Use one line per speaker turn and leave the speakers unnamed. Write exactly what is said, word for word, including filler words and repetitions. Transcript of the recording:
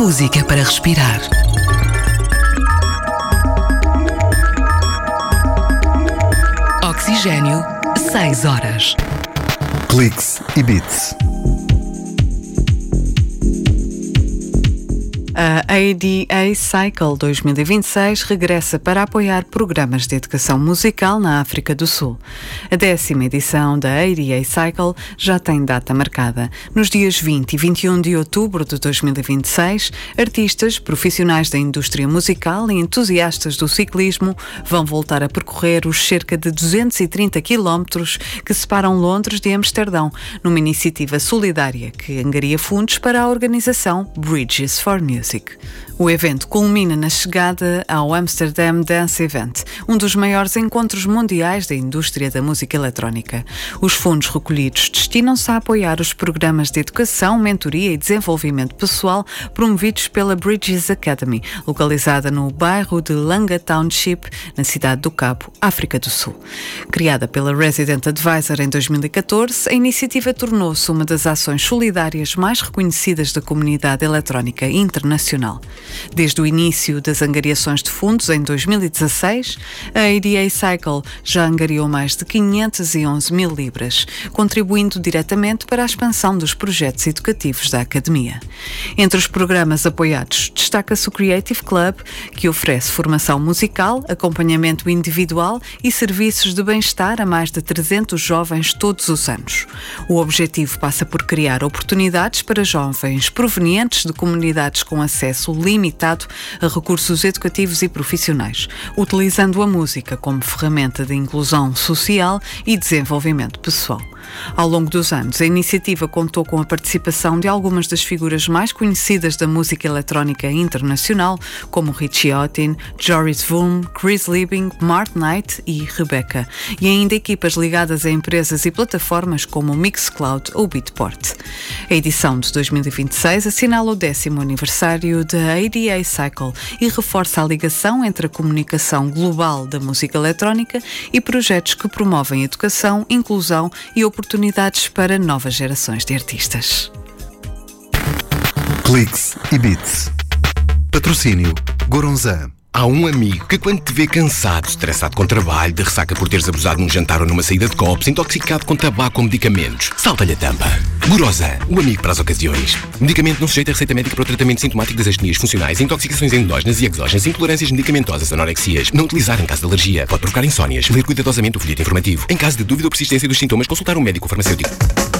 Música para respirar. Oxigênio, seis horas.
Cliques e Beats.
A A D A Cycle dois mil e vinte e seis regressa para apoiar programas de educação musical na África do Sul. A décima edição da A D A Cycle já tem data marcada. Nos dias vinte e vinte e um de outubro de dois mil e vinte e seis, artistas, profissionais da indústria musical e entusiastas do ciclismo vão voltar a percorrer os cerca de duzentos e trinta quilómetros que separam Londres de Amsterdão, numa iniciativa solidária que angaria fundos para a organização Bridges for Music. O evento culmina na chegada ao Amsterdam Dance Event, um dos maiores encontros mundiais da indústria da música eletrónica. Os fundos recolhidos destinam-se a apoiar os programas de educação, mentoria e desenvolvimento pessoal promovidos pela Bridges Academy, localizada no bairro de Langa Township, na cidade do Cabo, África do Sul. Criada pela Resident Advisor em dois mil e catorze, a iniciativa tornou-se uma das ações solidárias mais reconhecidas da comunidade eletrónica internacional. Desde o início das angariações de fundos em dois mil e dezasseis, a A D A Cycle já angariou mais de quinhentas e onze mil libras, contribuindo diretamente para a expansão dos projetos educativos da Academia. Entre os programas apoiados, destaca-se o Creative Club, que oferece formação musical, acompanhamento individual e serviços de bem-estar a mais de trezentos jovens todos os anos. O objetivo passa por criar oportunidades para jovens provenientes de comunidades com acesso limitado a recursos educativos e profissionais, utilizando a música como ferramenta de inclusão social e desenvolvimento pessoal. Ao longo dos anos, a iniciativa contou com a participação de algumas das figuras mais conhecidas da música eletrónica internacional, como Richie Hawtin, Joris Voom, Chris Liebing, Mark Knight e Rebecca, e ainda equipas ligadas a empresas e plataformas como o Mixcloud ou Beatport. A edição de dois mil e vinte e seis assinala o décimo aniversário da A D A Cycle e reforça a ligação entre a comunicação global da música eletrónica e projetos que promovem educação, inclusão e oportunidades para novas gerações de artistas.
Cliques e Beats. Patrocínio Goronzan.
Há um amigo que quando te vê cansado, estressado com trabalho, de ressaca por teres abusado num jantar ou numa saída de copos, intoxicado com tabaco ou medicamentos, salta-lhe a tampa. Goronzan, o amigo para as ocasiões. Medicamento não sujeito a receita médica para o tratamento sintomático das astenias funcionais, intoxicações endógenas e exógenas, intolerâncias medicamentosas, anorexias. Não utilizar em caso de alergia. Pode provocar insónias. Ler cuidadosamente o folheto informativo. Em caso de dúvida ou persistência dos sintomas, consultar um médico ou farmacêutico.